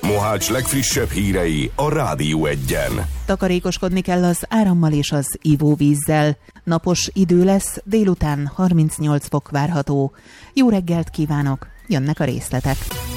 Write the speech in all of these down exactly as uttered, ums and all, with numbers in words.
Mohács legfrissebb hírei a Rádió Egyen. Takarékoskodni kell az árammal és az ivóvízzel. Napos idő lesz, délután harmincnyolc fok várható. Jó reggelt kívánok, jönnek a részletek.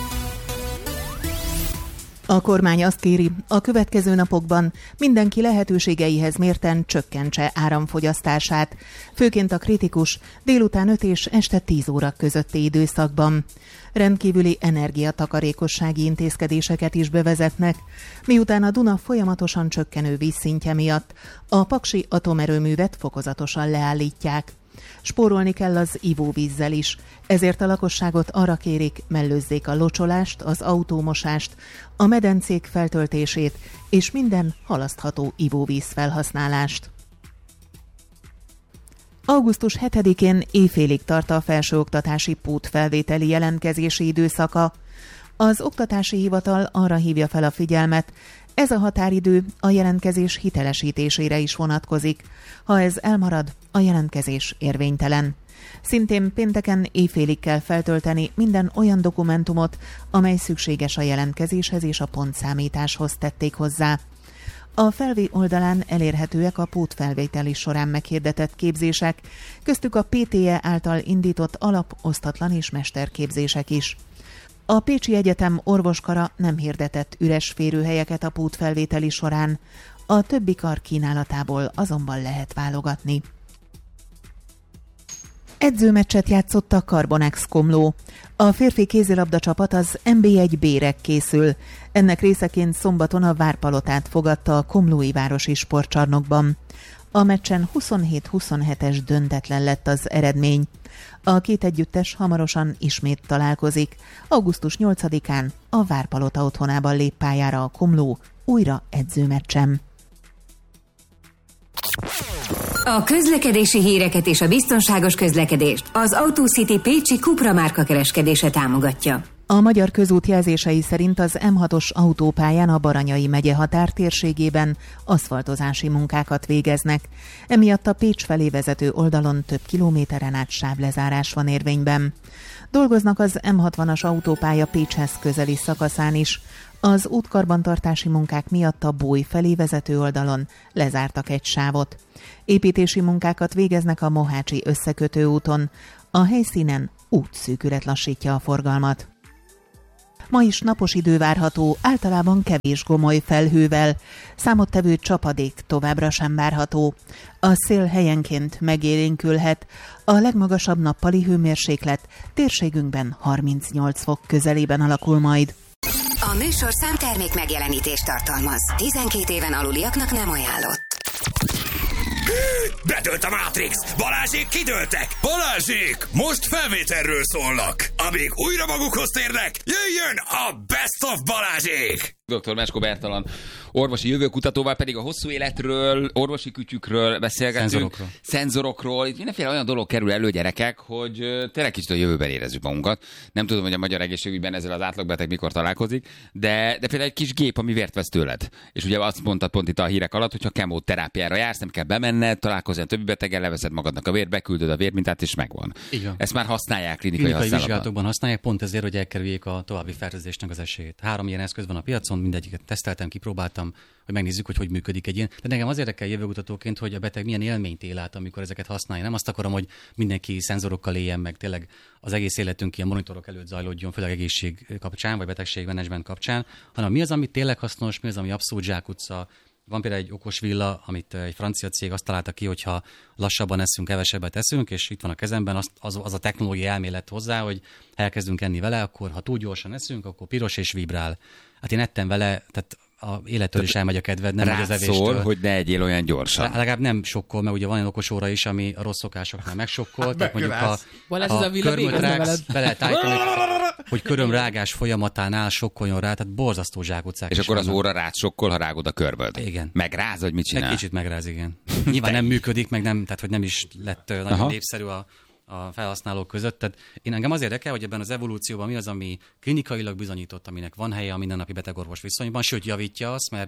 A kormány azt kéri, a következő napokban mindenki lehetőségeihez mérten csökkentse áramfogyasztását, főként a kritikus délután öt és este tíz óra közötti időszakban. Rendkívüli energiatakarékossági intézkedéseket is bevezetnek, miután a Duna folyamatosan csökkenő vízszintje miatt a paksi atomerőművet fokozatosan leállítják. Spórolni kell az ivóvízzel is, ezért a lakosságot arra kérik, mellőzzék a locsolást, az autómosást, a medencék feltöltését és minden halasztható ivóvíz felhasználást. augusztus hetedikén éjfélig tart a felsőoktatási pótfelvételi jelentkezési időszaka. Az Oktatási Hivatal arra hívja fel a figyelmet, ez a határidő a jelentkezés hitelesítésére is vonatkozik. Ha ez elmarad, a jelentkezés érvénytelen. Szintén pénteken éjfélig kell feltölteni minden olyan dokumentumot, amely szükséges a jelentkezéshez és a pontszámításhoz tették hozzá. A felvé oldalán elérhetőek a pótfelvételi során meghirdetett képzések, köztük a pé té e által indított alap, osztatlan és mesterképzések is. A Pécsi Egyetem orvoskara nem hirdetett üres férőhelyeket a pótfelvételi során, a többi kar kínálatából azonban lehet válogatni. Edzőmeccset játszott a Carbonex Komló. A férfi kézilabda csapat az en bé egy bé-re készül. Ennek részeként szombaton a Várpalotát fogadta a komlói városi sportcsarnokban. A meccsen huszonhét huszonhetes döntetlen lett az eredmény. A két együttes hamarosan ismét találkozik. augusztus nyolcadikán a Várpalota otthonában lép pályára a Komló újra edzőmeccsen. A közlekedési híreket és a biztonságos közlekedést az AutoCity Pécsi Cupra márka kereskedése támogatja. A Magyar Közút jelzései szerint az em hatos autópályán a Baranyai megye határ térségében aszfaltozási munkákat végeznek. Emiatt a Pécs felé vezető oldalon több kilométeren át sávlezárás van érvényben. Dolgoznak az em hatvanas autópálya Pécshez közeli szakaszán is. Az útkarbantartási munkák miatt a Bój felé vezető oldalon lezártak egy sávot. Építési munkákat végeznek a Mohácsi összekötő úton. A helyszínen útszűkület lassítja a forgalmat. Ma is napos idő várható, általában kevés gomoly felhővel. Számottevő csapadék továbbra sem várható. A szél helyenként megélénkülhet. A legmagasabb nappali hőmérséklet térségünkben harmincnyolc fok közelében alakul majd. A műsor számtermék megjelenítést tartalmaz. tizenkét éven aluliaknak nem ajánlott. Bedőlt a Matrix! Balázsék kidőltek! Balázsék! Most felvételről szólnak! Amíg újra magukhoz térnek, jöjjön a Best of Balázsék! doktor Meskó Bertalan orvosi jövőkutatóval pedig a hosszú életről, orvosi kütyükről beszélgetünk. Szenzorokról. Szenzorokról. Itt mindenféle olyan dolog kerül elő, gyerekek, hogy tényleg kicsit a jövőben érezzük magunkat. Nem tudom, hogy a magyar egészségügyben ezzel az átlagbeteg mikor találkozik, de, de például egy kis gép, ami vért vesz tőled. És ugye azt mondtad pont itt a hírek alatt, hogyha kemoterápiára jársz, nem kell bemenned, találkozni a többi beteggel, leveszed magadnak a vért, beküldöd a vérmintát, és megvan. Ezt már használják klinikai, klinikai használatban. vizsgálatokban használják, pont ezért, hogy elkerüljék a további fertőzésnek az esélyét. Három ilyen eszköz van a piacon, mindegyiket teszteltem, kipróbáltam, hogy megnézzük, hogy hogy működik egy ilyen. De nekem az érdekel jövőkutatóként, hogy a beteg milyen élményt él át, amikor ezeket használja. Nem azt akarom, hogy mindenki szenzorokkal éljen meg, tényleg az egész életünk ilyen monitorok előtt zajlódjon, főleg egészség kapcsán, vagy betegségmenedzsment kapcsán, hanem mi az, ami tényleg hasznos, mi az, ami abszolút zsákutca. Van például egy okos villa, amit egy francia cég azt találta ki, hogyha lassabban eszünk, kevesebbet eszünk, és itt van a kezemben az, az, az a technológiai elmélet hozzá, hogy ha elkezdünk enni vele, akkor ha túl gyorsan eszünk, akkor piros és vibrál. Hát én ettem vele, tehát a élettől is elmegy a kedved, nem hogy az evéstől. Szól, hogy ne egyél olyan gyorsan. Legalább nem sokkol, mert ugye van egy okos óra is, ami a rossz szokásoknál megsokkol. Tehát mondjuk, ha, ha körmöt rágsz, be lehet állítani, hogy körömrágás folyamatánál sokkoljon rá, tehát borzasztó zsákutcák. És akkor vannak. Az óra rád sokkol, ha rágod a körmöd. Igen. Megráz, vagy mit csinál? Egy kicsit megráz, igen. Nyilván nem működik, meg nem, tehát hogy nem is lett nagyon Aha. népszerű a a felhasználók között. Tehát én engem az érdekel, hogy ebben az evolúcióban mi az, ami klinikailag bizonyított, aminek van helye a mindennapi betegorvos viszonyban, sőt javítja azt, mert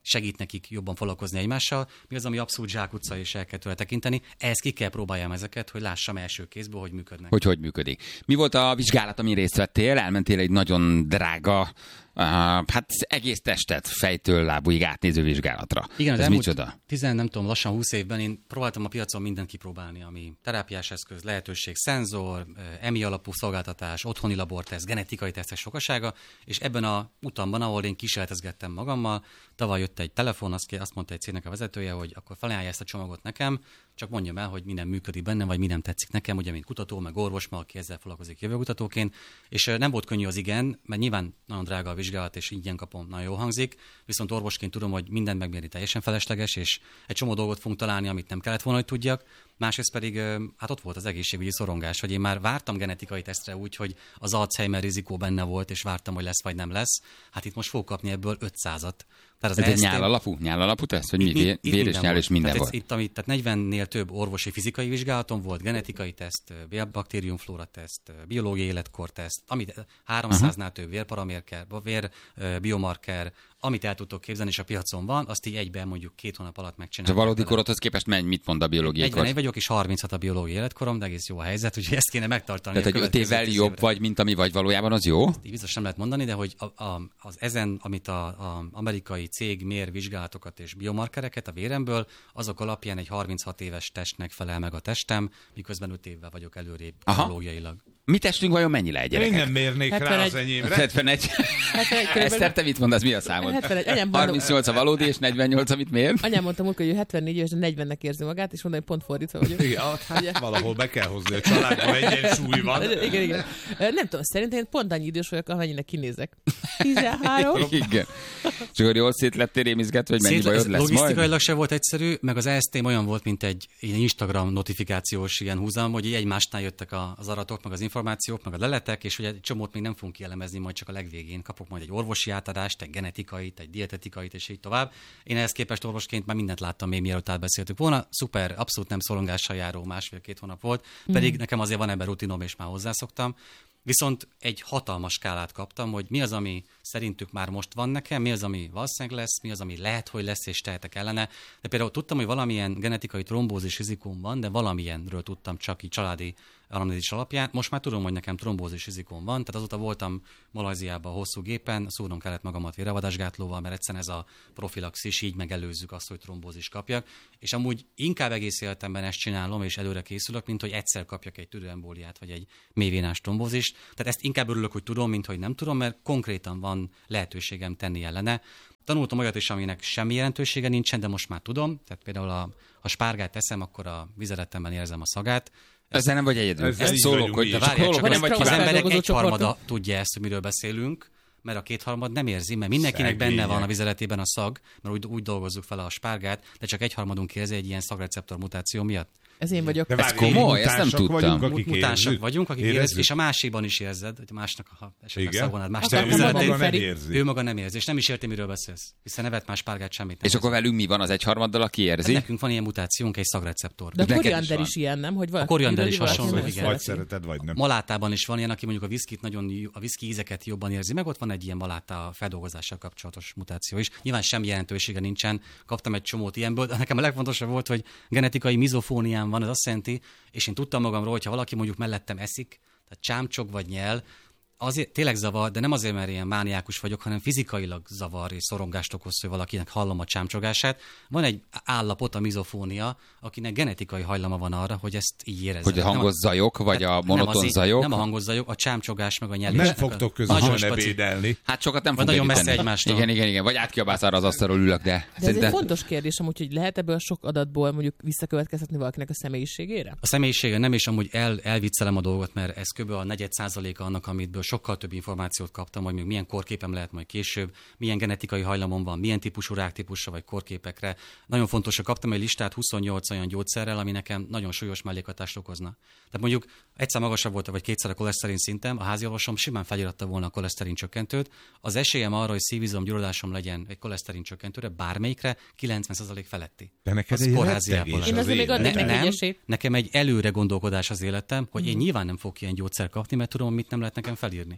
segít nekik jobban foglalkozni egymással, mi az, ami abszolút zsákutca, és el kell tőle tekinteni. Ehhez ki kell próbáljam ezeket, hogy lássam első kézből, hogy működnek. Hogy hogy működik. Mi volt a vizsgálat, amin részt vettél? Elmentél egy nagyon drága, uh, hát egész testet fejtől lábúig átnéző vizsgálatra. Igen, az ez elmúlt micsoda? tizen, nem tudom, lassan húsz évben én próbáltam a piacon mindent kipróbálni, ami terápiás eszköz, lehetőség, szenzor, E M I alapú szolgáltatás, otthoni laborteszt, genetikai tesztek sokasága, és ebben a utamban, ahol én kísérletezgettem magammal, tavaly jött egy telefon, azt, azt mondta egy cégnek a vezetője, hogy akkor felajánlja ezt a csomagot nekem, csak mondjam el, hogy minden működik benne, vagy mi nem tetszik nekem, ugye, mint kutató, meg orvos, meg aki ezzel foglalkozik jövőkutatóként, és nem volt könnyű az igen, mert nyilván nagyon drága a vizsgálat, és ingyen kapom, nagyon jó hangzik, viszont orvosként tudom, hogy mindent megmérni teljesen felesleges, és egy csomó dolgot fogunk találni, amit nem kellett volna, hogy tudjak. Másrészt pedig, hát ott volt az egészségügyi szorongás, hogy én már vártam genetikai tesztre úgy, hogy az Alzheimer rizikó benne volt, és vártam, hogy lesz vagy nem lesz. Hát itt most fogok kapni ebből ötszázat. Tehát az ez egy nyál alapú, nyál alapú teszt? Vagy mi? Vér, vér és nyál és minden tehát volt? Ez, itt, amit, tehát negyvennél több orvosi fizikai vizsgálatom volt, genetikai teszt, baktériumflóra teszt, biológiai életkor teszt, amit háromszáznál több vérparaméter, vér biomarker, amit el tudtok képzelni, és a piacon van, azt így egyben mondjuk két hónap alatt megcsinálni. A valódi korodhoz képest menj, mit mond a biológiai kor? negyvenegy vagyok, és harminchat a biológiai életkorom, de egész jó a helyzet, úgyhogy ezt kéne megtartani. Tehát, hogy öt évvel jobb évre. Vagy, mint ami vagy valójában, az jó? Ezt így biztos nem lehet mondani, de hogy a, a, az ezen, amit a, a amerikai cég mér vizsgálatokat és biomarkereket a véremből, azok alapján egy harminchat éves testnek felel meg a testem, miközben öt évvel vagyok előrébb biológiailag. Mi testünk vajon mennyire egy gyerekek? Én nem mérnék hetvenegy rá az enyémre. hetvenegy. Eszter, te mit mondasz, mi a számod? hetvenegy. harmincnyolc a valódi, és negyvennyolc, amit mér? Anyám mondta múltkor, hogy ő hetvennégy éves, de negyvennek érzi magát, és mondta, hogy pont fordítva vagyok. Igen, hát valahol be kell hozni, a családban egyensúly van. Igen, igen. Nem tudom, szerintem én pont annyi idős vagyok, amennyinek kinézek. tizenhárom. Igen. És akkor jól szét lettél rémizgetve, hogy mennyi bajod lesz majd? Logisztikailag se volt egyszerű, meg az E S T olyan volt, mint egy Instagram notifikációs ilyen húzam, hogy egymásnál jöttek az aratok, meg az információk, meg a leletek, és ugye egy csomót még nem fogunk kielemezni, majd csak a legvégén kapok majd egy orvosi átadást, egy genetikait, egy dietetikait, és így tovább. Én ehhez képest orvosként már mindent láttam még mielőtt átbeszéltük volna. Szuper, abszolút nem szorongással járó másfél-két hónap volt, pedig mm. nekem azért van ebben rutinom, és már hozzászoktam. Viszont egy hatalmas skálát kaptam, hogy mi az, ami szerintük már most van nekem, mi az, ami valószínűleg lesz, mi az, ami lehet, hogy lesz, és tehetek ellene. De például tudtam, hogy valamilyen genetikai trombózis rizikóm van, de valamilyenről tudtam csak így családi anamnézis alapján. Most már tudom, hogy nekem trombózis rizikóm van, tehát azóta voltam Malajziában hosszú gépen, szúrnom kellett magamat vérravadásgátlóval, mert egyszerűen ez a profilaxis, így megelőzzük azt, hogy trombózis kapjak. És amúgy inkább egész életemben ezt csinálom, és előre készülök, mint hogy egyszer kapjak egy tüdőembóliát, vagy egy mélyvénás trombózist. Tehát ezt inkább örülök, hogy tudom, mint hogy nem tudom, mert konkrétan van lehetőségem tenni ellene. Tanultam olyat is, aminek semmi jelentősége nincsen, de most már tudom. Tehát például a, ha spárgát teszem, akkor a vizeletemben érzem a szagát. Ezzel nem vagy egyedül. Ez ezt szólok, hogy de várjál, csak nem vagy az emberek egyharmada csoporton. tudja ezt, hogy miről beszélünk, mert a kétharmad nem érzi, mert mindenkinek Szegények. benne van a vizeletében a szag, mert úgy, úgy dolgozzuk fel a spárgát, de csak egyharmadunk érzi egy ilyen szagreceptor mutáció miatt. Ez én vagyok. De Ez várj, komoly, ezt nem mutánsak tudtam. Vagyunk, akik Mutánsak érezzük. vagyunk, akik Érezzük. érezzük, és a másikban is érzed, hogy a másnak, ha esetleg Igen? szagolnád más De ő Akkor maga nem Feri. érzi. ő maga nem érzi, és nem is érti, miről beszélsz, hiszen nevet más spárgát semmit nem És akkor érzi. velünk mi van az egyharmaddal, aki érzi? Nekünk van ilyen mutációnk, egy szagreceptor. De a neked is koriander van. is ilyen, nem? Hogy valaki, A koriander is valaki hasonló, nem igen. Vagy szereti. szereted, vagy nem. Malátában is van ilyen, aki mondjuk a viszkit nagyon, jó- a viszki ízeket jobban érzi, meg ott van egy ilyen maláta feldolgozással kapcsolatos mutáció is. Nyilván semmi jelentősége nincsen, kaptam egy csomót ilyenből, de nekem a legfontosabb volt, hogy genetikai mizofóniám van, ez azt jelenti, és én tudtam magamról, hogyha valaki mondjuk mellettem eszik, tehát csámcsog vagy nyel, azért tényleg zavar, de nem azért, mert ilyen mániákus vagyok, hanem fizikailag zavar és szorongást okoz, hogy valakinek hallom a csámcsogását. Van egy állapot, a mizofónia, akinek genetikai hajlama van arra, hogy ezt így érezze. Hogy a hangos zajok, vagy a nem monoton az- zajok? Nem a hangos zajok, a csámcsogás meg a nyelés. Nem fogtok közösen ebédelni. Hát sokat nem Vagy fog nagyon messze együtteni. egymástól. Igen, igen, igen. Vagy átkiabálsz arra az asztalról ülök, de, De ez szerintem... egy fontos kérdés amúgy, hogy lehet ebből a sok adatból mondjuk visszakövetkeztetni valakinek a személyiségére? A személyisége nem, és amúgy el, elviccelem a dolgot, mert ez kb. A negyed százaléka annak, amitből sokkal több információt kaptam, hogy még milyen korképem lehet majd később, milyen genetikai hajlamom van, milyen típusú ráktípusra vagy korképekre. Nagyon fontos, hogy kaptam egy listát huszonnyolc olyan gyógyszerrel, ami nekem nagyon súlyos mellékhatást okozna. Tehát mondjuk egyszer magasabb volt, vagy kétszer a koleszterin szintem, a háziorvosom simán feliratta volna a koleszterin csökkentőt. Az esélyem arra, hogy szívizom, gyulladásom legyen egy koleszterin csökkentőre, bármelyikre kilencven százalék feletti. De neked Az egy kórházi rettegés ápolás. Én azért még adnék életed. neki egy Nem, esélyt. nekem egy előre gondolkodás az életem, hogy én nyilván nem fogok ilyen gyógyszer kapni, mert tudom, mit nem lehet nekem felírni.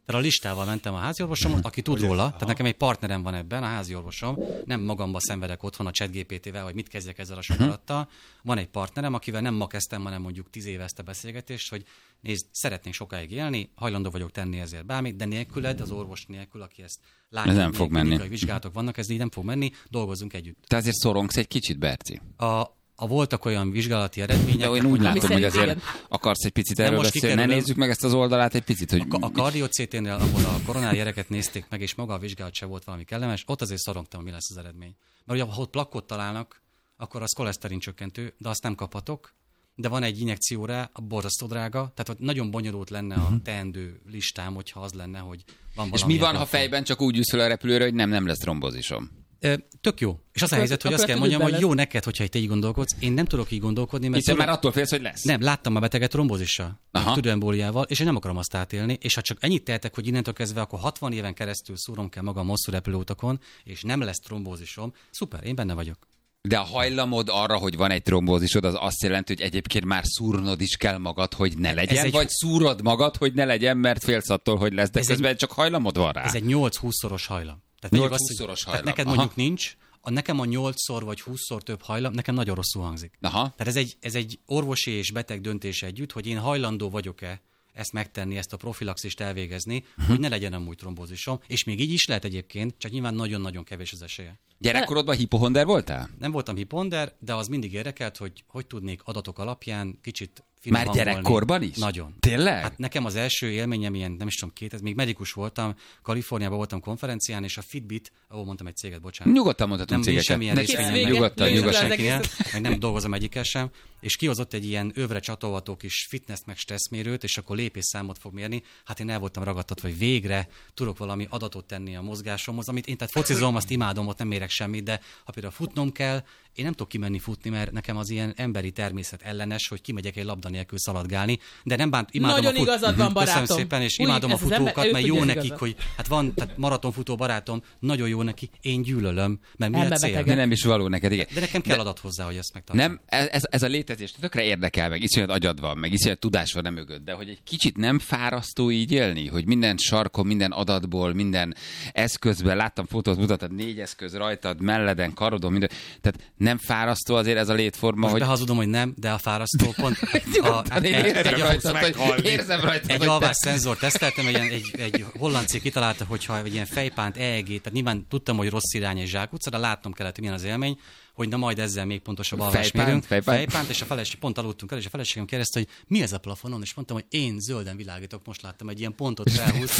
Tehát a listával mentem a háziorvosomhoz, aki tud róla, tehát nekem egy partnerem van ebben, a háziorvosom, nem magamba szenvedek otthon a ChatGPT-vel, hogy mit kezdjek ezzel a sokarattal. Van egy partnerem, akivel nem ma kezdtem, hanem mondjuk tíz éve ezt a beszélgetést, hogy nézd, szeretnék sokáig élni, hajlandó vagyok tenni ezért bármit, de nélküled, az orvos nélkül, aki ezt látja, ez nem fog menni. Vizsgálatok vannak, ez így nem fog menni, dolgozzunk együtt. Te azért szorongsz egy kicsit, Berci. A A voltak olyan vizsgálati eredmények. De én úgy látom, hogy azért igen. akarsz egy picit erről beszélni. Ne nézzük meg ezt az oldalát egy picit, hogy... A, a kardiocéténél, ahol a koronár gyereket nézték meg, és maga a vizsgálat se volt valami kellemes, ott azért szorongtam, mi lesz az eredmény. Mert ugye, ha ott plakkot találnak, akkor az koleszterin csökkentő, de azt nem kaphatok, de van egy injekció rá, a borzasztó drága, tehát nagyon bonyolult lenne a teendő listám, hogyha az lenne, hogy van valami. És mi van, ha fejben csak úgy ülsz fel a repülőre, hogy nem, nem lesz trombózisom? Tök jó. És az a helyzet, hogy azt kell mondjam, hogy jó neked, hogyha te így gondolkodsz. Én nem tudok így gondolkodni, mert... Hiszen már attól félsz, hogy lesz. Nem, láttam a beteget trombózissal, tüdőembóliával, és én nem akarom azt átélni, és ha csak ennyit tehetek, hogy innentől kezdve, akkor hatvan éven keresztül szúrom kell magam hosszú repülőutakon, és nem lesz trombózisom, szuper, én benne vagyok. De a hajlamod arra, hogy van egy trombózisod, az azt jelenti, hogy egyébként már szúrnod is kell magad, hogy ne legyen, egy... vagy szúrod magad, hogy ne legyen, mert félsz attól, hogy lesz, de ez közben egy... csak hajlamod van rá. Ez egy nyolc-húsz-szoros hajlam. nyolc-húsz-szoros hajlam. Neked mondjuk Aha. nincs, a nekem a nyolcszor vagy húszszor több hajlam, nekem nagyon rosszul hangzik. Aha. Tehát ez egy, ez egy orvosi és beteg döntés együtt, hogy én hajlandó vagyok-e ezt megtenni, ezt a profilaxist elvégezni, uh-huh. hogy ne legyen amúgy trombózisom, és még így is lehet egyébként, csak nyilván nagyon-nagyon kevés az esélye. Gyerekkorodban hipohonder voltál? Nem voltam hipohonder, de az mindig érdekelt, hogy hogy tudnék adatok alapján kicsit Már gyerekkorban is? Nagyon. Tényleg? Hát nekem az első élményem ilyen, nem is tudom, két, ez még medikus voltam, Kaliforniában voltam konferencián, és a Fitbit, ahol mondtam egy céget, bocsánat. Nyugodtan mondhatunk cégeket. Nem semmilyen részvényem, nyugodtan, nyugodtan. Meg nem dolgozom egyikkel sem, és kihozott egy ilyen övre csatolható kis fitness meg stresszmérőt, és akkor lépésszámot fog mérni. Hát én el voltam ragadtatva, hogy végre tudok valami adatot tenni a mozgásomhoz, amit én tehát focizom, azt imádom, ott nem mérek semmit, de ha például futnom kell, én nem tudok kimenni futni, mert nekem az ilyen emberi természet ellenes, hogy kimegyek egy labda nélkül szaladgálni, de nem bánt, imádom Nagyon a fut... igazad van, barátom. Köszönöm szépen, és Úgy, imádom a futókat, ember, mert jó nekik, igazad. hogy hát van tehát maratonfutó barátom, nagyon jó neki, én gyűlölöm, mert mi a cél? De nem is való neked, igen. De nekem kell de adat hozzá, hogy ezt megtartom. Nem, ez, ez a létezés tökre érdekel, meg iszonyat agyad van, meg iszonyat tudás van nem mögött, de hogy egy kicsit nem fárasztó így élni, hogy minden sarkon, minden adatból, minden eszközben, láttam fotót, mutattad négy eszköz rajtad, melleden, karodon, minden, tehát nem fárasztó azért ez a létforma, Most hogy... behazudom, hogy nem, de a fárasztó pont... a, egy, egy, egy, érzem rajta, egy alvás szenzor teszteltem, egy, egy, egy holland cég kitalálta, hogyha egy ilyen fejpánt, é é gé, tehát nyilván tudtam, hogy rossz irány és zsákutca, de látnom kellett, hogy milyen az élmény, hogy na majd ezzel még pontosabb alvást mérünk. Fejpánt, fejpánt, és a feleség, pont aludtunk el, és a feleségem kérdezte, hogy mi ez a plafonon, és mondtam, hogy én zölden világítok, most láttam egy ilyen pontot felhúz.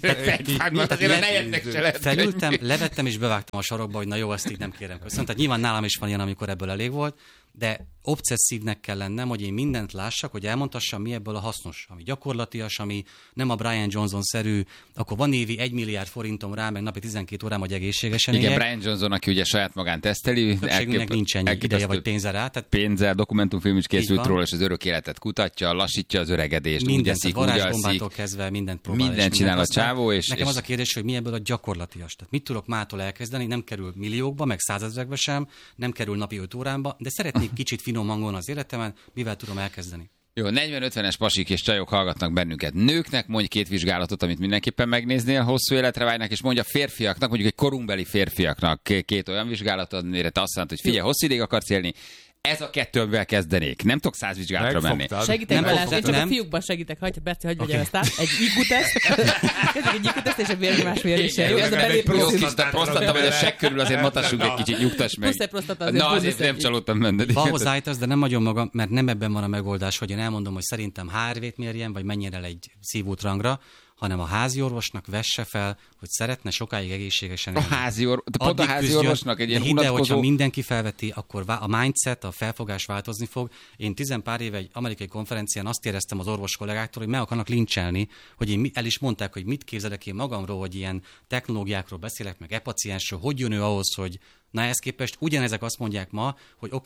Felültem, levettem és bevágtam a sarokba, hogy na jó, ezt így nem kérem köszön. Tehát nyilván nálam is van ilyen, amikor ebből elég volt, de obszesszívnek kell lennem, hogy én mindent lássak, hogy elmondhassam, mi ebből a hasznos, ami gyakorlatias, ami nem a Brian Johnson-szerű, akkor van évi egy milliárd forintom rá, meg napi tizenkét órám, hogy egészségesen igen, éljek. Brian Johnson, aki ugye saját magán teszteli. Többségünknek nincs ennyi ideje vagy pénze rá. Tehát pénzzel, dokumentumfilm is készült róla, és az örök életet kutatja, lassítja az öregedést, mindent, úgy eszik, úgy varázsbombától kezdve mindent próbál. Mindent csinál a csávó. És, nekem és... az a kérdés, hogy mi ebből a gyakorlatias. Tehát mit tudok mától elkezdeni, nem kerül milliókba, meg százezrekbe sem, nem kerül napi öt órámba, de szeretnék kicsit finom hangon az életemen, mivel tudom elkezdeni. Jó, negyven-ötvenes pasik és csajok hallgatnak bennünket. Nőknek mondj két vizsgálatot, amit mindenképpen megnéznél, hosszú életre vágynak, és mondja férfiaknak, mondjuk egy korunkbeli férfiaknak két olyan vizsgálatot, amire te azt mondod, hogy figyelj, hosszú ideig akarsz élni. Ez a kettő, amivel kezdenék. Nem tudok száz vizsgálatra menni. Segítek, Balázs, én csak a fiúkban segítek. Hagyj, Berci, hagyj vegyem ezt át. Egy I Q-teszt, egy I Q-teszt és egy vérnyomás mérése. Jó, ez a belép prostata, vagy a seg körül azért matassunk egy kicsit, nyugtass meg. Plusz egy prostata azért. Na, azért nem csalódtam benned. Van hozzájtasz, de nem nagyon magam, mert nem ebben van a megoldás, hogy én elmondom, hogy szerintem há er vét mérjen, vagy menjen el egy szívútrangra, hanem a házi orvosnak vesse fel, hogy szeretne sokáig egészségesen élni. A házi, or... pont a házi orvosnak egy ilyen unatkozó... hogyha mindenki felveti, akkor a mindset, a felfogás változni fog. Én tizenpár éve egy amerikai konferencián azt éreztem az orvos kollégáktól, hogy meg akarnak lincselni, hogy én el is mondták, hogy mit képzelek én magamról, hogy ilyen technológiákról beszélek, meg e-paciensről, hogy jön ő ahhoz, hogy na ehhez képest ugyanezek azt mondják ma, hogy oké, okay,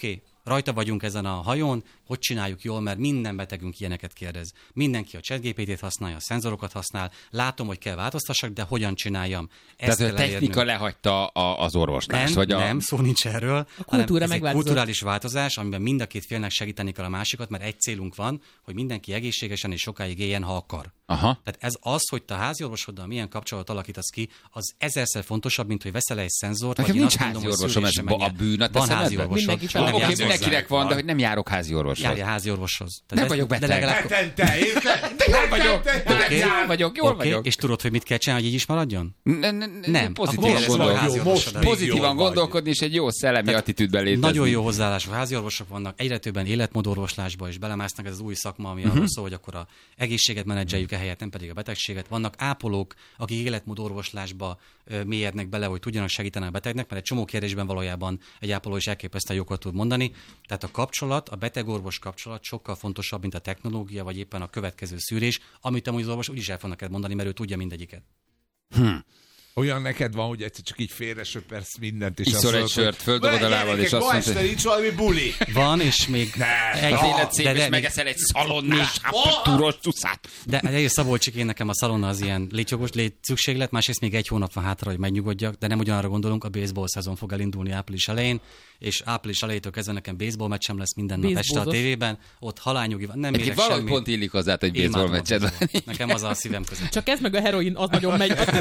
rajta vagyunk ezen a hajón, hogy csináljuk jól, mert minden betegünk ilyeneket kérdez. Mindenki a ChatGPT-t használja, a szenzorokat használ, látom, hogy kell változtassak, de hogyan csináljam. Ezt Tehát a technika elérnünk. lehagyta a, az orvoslást? Nem, vagy a... nem, szó nincs erről. A kultúra ez egy megváltozott. kulturális változás, amiben mind a két félnek segíteni kell a másikat, mert egy célunk van, hogy mindenki egészségesen és sokáig éljen, ha akar. Aha. Tehát ez az, hogy te a házi orvosoddal milyen kapcsolat alakítasz ki, az ezerszer fontosabb, mint hogy veszel egy szenzort. Nekem vagy nincs én azt házi mondom, hogy orvosom, ez szülésre a menjen. bűn a te Van házi szemedben? orvosod. Mindenki csak nem Oké, jársz mindenkinek hozzá. van, de hogy nem járok házi orvoshoz. Járj a házi orvoshoz. Nem vagyok beteg. De legalább... Hetente, érted? De jól vagyok, Oké. jól vagyok, jól Oké, vagyok. és tudod, hogy mit kell csinálni, hogy így is maradjon? Ne, ne, Nem. Pozitívan Akkor most gondolkodni. házi jó, orvosod most el. még Pozitívan jól vagy. gondolkodni, és egy jó szellemi attitűdben létezni. Nagyon jó hozzáállású házi orvosok vannak, egyre többen életmódorvoslásba is belemásznak, ez az új szakma, ami Mhm. arról szól, hogy akkor a egészséget menedzseljük ehelyett, nem pedig a betegséget. Vannak ápolók, akik életmódorvoslásba ö, mélyednek bele, hogy tudjanak segíteni a betegnek, mert egy csomó kérdésben valójában egy ápoló is elképesztően jókat tud mondani. Tehát a kapcsolat, a beteg-orvos kapcsolat sokkal fontosabb, mint a technológia, vagy éppen a következő szűrés, amit amúgy az orvos úgyis el fog neked mondani, mert ő tudja mindegyiket. Olyan neked van, hogy egyszer csak így félre söpersz mindent, és Iszol egy mondod, sört, hogy, földobod a lábad, és azt ma mondod, este hogy- nincs valami buli. Van, és még Ne, egy, Az élet szép, de, és de, még- megeszel egy szalonnás, apatúros cuszát. De egyrészt Szabolcsikén nekem a szalonna az ilyen létjogos létszükséglet, másrészt még egy hónap van hátra, hogy megnyugodjak, de nem ugyanarra gondolunk, a baseball szezon fog elindulni április elején, és április elejétől kezdve nekem baseball meccsem lesz minden nap este a Baseballzos. tévében, ott halálnyugi van, nem Egyébként érek valahogy semmit. pont illik hozzá, hogy Imádom baseball a meccsed van. baseballt. Nekem az a szívem között. Csak ez meg a heroin, az nagyon megy. Azt,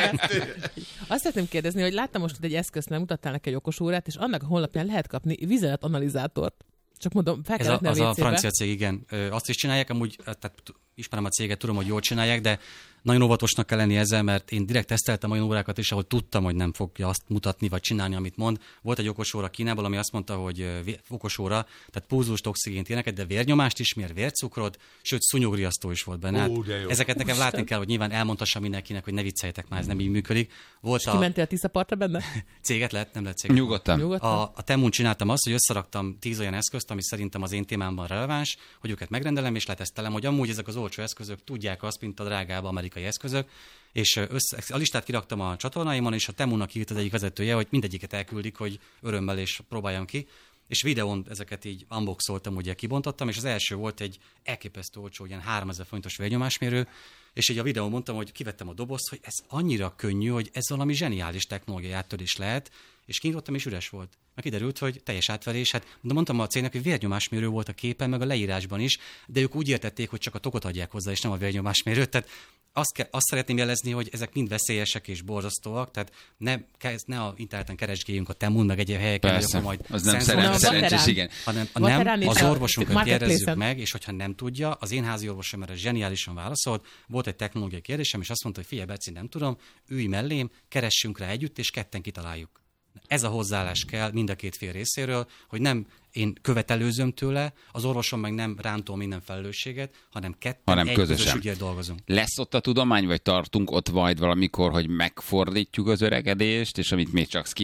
azt szeretném kérdezni, hogy láttam most, hogy egy eszközt nem mutattál neki egy okos órát, és annak a honlapján lehet kapni vizeletanalizátort. Csak mondom, fel Ez kell a, rakni az a a vécébe. francia cég, igen. Ö, Azt is csinálják, amúgy, tehát ismerem a céget, tudom, hogy jól csinálják, de nagyon óvatosnak kell lenni ezzel, mert én direkt teszteltem olyan órákat is, ahol tudtam, hogy nem fogja azt mutatni, vagy csinálni, amit mond. Volt egy okos óra Kínából, ami azt mondta, hogy ö, vé- okos óra, tehát pulzust, oxigént, ilyeneket, de vérnyomást is mér, vércukrot, sőt, szúnyogriasztó is volt benne. Hát Ó, de jó. ezeket nekem látni kell, hogy nyilván elmondhassam mindenkinek, hogy ne vicceljetek már, ez nem így működik. Volt a Kimentél a Tiszapartra benne? céget, lehet, nem lehet céget. Nyugodtan. Nyugodtan? A, a Temun csináltam azt, hogy összeraktam tíz olyan eszközt, ami szerintem az én témámban releváns, hogy őket megrendelem és letesztelem, hogy amúgy ezek az olcsó eszközök tudják azt, mint a drágább amerikai eszközök, és össze, a listát kiraktam a csatornáimon, és a Temunak írt az egyik vezetője, hogy mindegyiket elküldik, hogy örömmel és próbáljam ki. És videón ezeket így unboxoltam, ugye kibontottam, és az első volt egy elképesztő olcsó, ilyen háromezer forintos vérnyomásmérő, és így a videón mondtam, hogy kivettem a dobozt, hogy ez annyira könnyű, hogy ez valami zseniális technológiai áttörés lehet, és kinyitottam, és üres volt. Meg kiderült, hogy teljes átverés, hát de mondtam a cégnek, hogy vérnyomásmérő volt a képen, meg a leírásban is, de ők úgy értették, hogy csak a tokot adják hozzá, és nem a vérnyomásmérőt. Tehát azt, ke- azt szeretném jelezni, hogy ezek mind veszélyesek és borzasztóak, tehát ne, ke- ne a interneten keresgéljünk a Temun, meg egyéb helyeken, hogy Persze, akkor majd az nem szenzor- szerencsés, Vaterán. szerencsés, igen. hanem Van nem, terán az is a orvosunkat marketplace-en. kérdezzük meg, és hogyha nem tudja, az én házi orvosom erre zseniálisan válaszolt, volt egy technológiai kérdésem, és azt mondta, hogy figyelj, Beci, nem tudom, ülj mellém, keressünk rá együtt, és ketten kitaláljuk. Ez a hozzáállás kell mind a két fél részéről, hogy nem én követelőzöm tőle, az orvosom meg nem rántól minden felelősséget, hanem ketten Hanem egy közösen. közös ügyért dolgozunk. Lesz ott a tudomány, vagy tartunk ott majd valamikor, hogy megfordítjuk az öregedést, és amit még csak